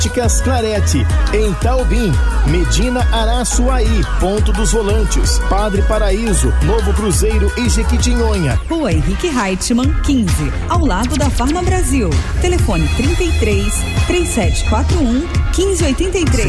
Clarete, em Taubim, Medina Araçuaí, Ponto dos Volantes, Padre Paraíso, Novo Cruzeiro e Jequitinhonha. Rua Henrique Reichmann, 15, ao lado da Farma Brasil. Telefone 33 3741 1583.